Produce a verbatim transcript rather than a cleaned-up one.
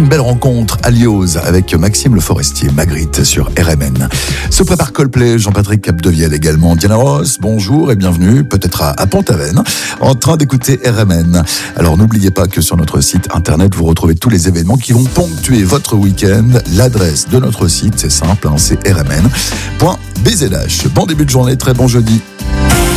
une belle rencontre à Lioz avec Maxime Le Forestier, Magritte sur R M N. Se prépare Coldplay, Jean-Patrick Capdevielle également. Diana Ross, bonjour et bienvenue, peut-être à, à Pont-Aven, en train d'écouter R M N. Alors n'oubliez pas que sur notre site internet, vous retrouvez tous les événements qui vont ponctuer votre week-end. L'adresse de notre site, c'est simple, hein, c'est r m n point b z h. Bon début de journée, très bon jeudi.